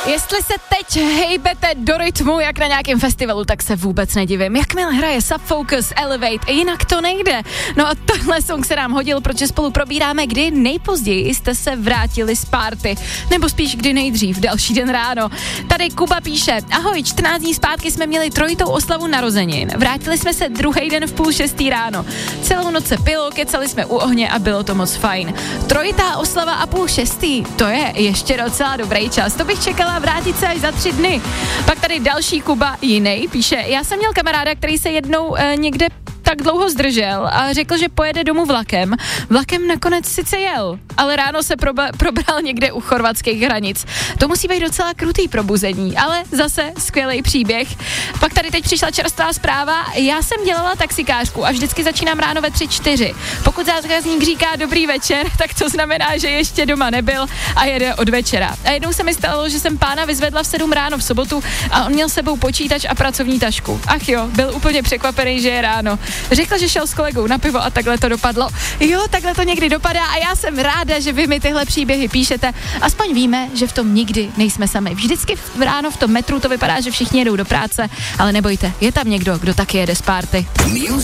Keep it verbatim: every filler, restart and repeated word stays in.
Jestli se teď hejbete do rytmu, jak na nějakém festivalu, tak se vůbec nedivím. Jakmile hraje Subfocus, Elevate, jinak to nejde. No a tohle song se nám hodil, protože spolu probíráme, kdy nejpozději jste se vrátili z party. Nebo spíš kdy nejdřív, další den ráno. Tady Kuba píše, ahoj, čtrnáct dní zpátky jsme měli trojitou oslavu narozenin. Vrátili jsme se druhý den v půl šestý ráno. Celou noc se pilo, kecali jsme u ohně a bylo to moc fajn. Trojitá oslava a půl šestý, to je ještě docela dobrý čas. To bych čekala vrátit se až za tři dny. Pak tady další Kuba, jiný, píše, já jsem měl kamaráda, který se jednou e, někde tak dlouho zdržel a řekl, že pojede domů vlakem. Vlakem nakonec sice jel, ale ráno se proba- probral někde u chorvatských hranic. To musí být docela krutý probuzení, ale zase skvělý příběh. Pak tady teď přišla čerstvá zpráva. Já jsem dělala taxikářku a vždycky začínám ráno ve tři čtyři. Pokud zákazník říká dobrý večer, tak to znamená, že ještě doma nebyl a jede od večera. A jednou se mi stalo, že jsem pána vyzvedla v sedm ráno v sobotu a on měl s sebou počítač a pracovní tašku. Ach jo, byl úplně překvapený, že je ráno. Řekl, že šel s kolegou na pivo a takhle to dopadlo. Jo, takhle to někdy dopadá a já jsem ráda, že vy mi tyhle příběhy píšete. Aspoň víme, že v tom nikdy nejsme sami. Vždycky v ráno v tom metru to vypadá, že všichni jedou do práce, ale nebojte, je tam někdo, kdo taky jede z party.